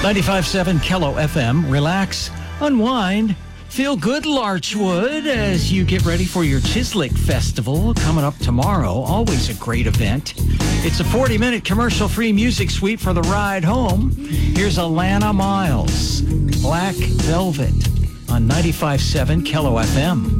95.7 Kello FM. Relax, unwind, feel good, Larchwood, as you get ready for your Chislik Festival coming up tomorrow. Always a great event. It's a 40-minute commercial-free music suite for the ride home. Here's Alana Miles, Black Velvet on 95.7 Kello FM.